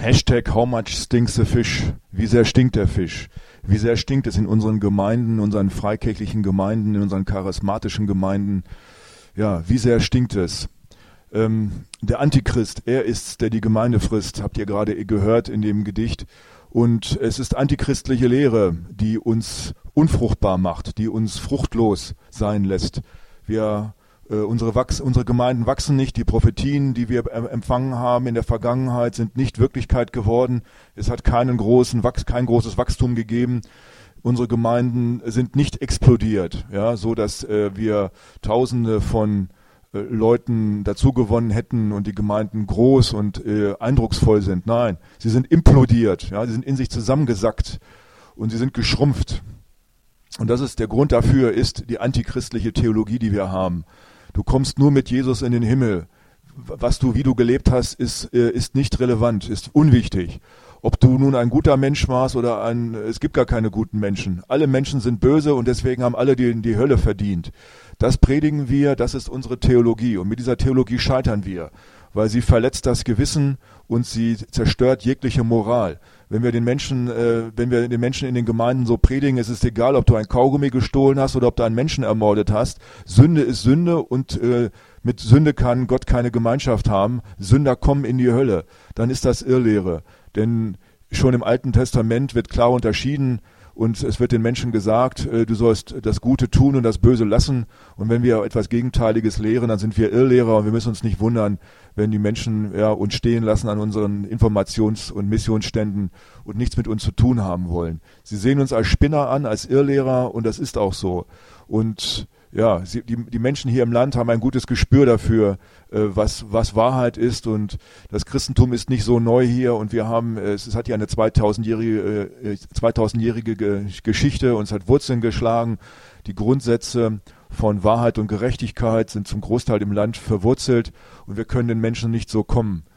Hashtag How much stinks the fish? Wie sehr stinkt der Fisch? Wie sehr stinkt es in unseren Gemeinden, in unseren freikirchlichen Gemeinden, in unseren charismatischen Gemeinden? Ja, wie sehr stinkt es? Der Antichrist, er ist's, der die Gemeinde frisst, habt ihr gerade gehört in dem Gedicht. Und es ist antichristliche Lehre, die uns unfruchtbar macht, die uns fruchtlos sein lässt. Unsere Gemeinden wachsen nicht, die Prophetien, die wir empfangen haben in der Vergangenheit, sind nicht Wirklichkeit geworden. Es hat kein großes Wachstum gegeben. Unsere Gemeinden sind nicht explodiert, ja, so dass wir Tausende von Leuten dazu gewonnen hätten und die Gemeinden groß und eindrucksvoll sind. Nein, sie sind implodiert, ja, sie sind in sich zusammengesackt und sie sind geschrumpft. Und das ist der Grund dafür, ist die antichristliche Theologie, die wir haben. Du kommst nur mit Jesus in den Himmel. Wie du gelebt hast, ist nicht relevant, ist unwichtig. Ob du nun ein guter Mensch warst oder es gibt gar keine guten Menschen. Alle Menschen sind böse und deswegen haben alle die Hölle verdient. Das predigen wir, das ist unsere Theologie. Und mit dieser Theologie scheitern wir, weil sie verletzt das Gewissen und sie zerstört jegliche Moral. Wenn wir den Menschen in den Gemeinden so predigen, es ist egal, ob du ein Kaugummi gestohlen hast oder ob du einen Menschen ermordet hast. Sünde ist Sünde und mit Sünde kann Gott keine Gemeinschaft haben. Sünder kommen in die Hölle. Dann ist das Irrlehre. Denn schon im Alten Testament wird klar unterschieden und es wird den Menschen gesagt, du sollst das Gute tun und das Böse lassen. Und wenn wir etwas Gegenteiliges lehren, dann sind wir Irrlehrer und wir müssen uns nicht wundern, wenn die Menschen uns stehen lassen an unseren Informations- und Missionsständen und nichts mit uns zu tun haben wollen. Sie sehen uns als Spinner an, als Irrlehrer und das ist auch so. Und ja, die Menschen hier im Land haben ein gutes Gespür dafür, was Wahrheit ist, und das Christentum ist nicht so neu hier und es hat ja eine 2000-jährige Geschichte und es hat Wurzeln geschlagen. Die Grundsätze von Wahrheit und Gerechtigkeit sind zum Großteil im Land verwurzelt und wir können den Menschen nicht so kommen.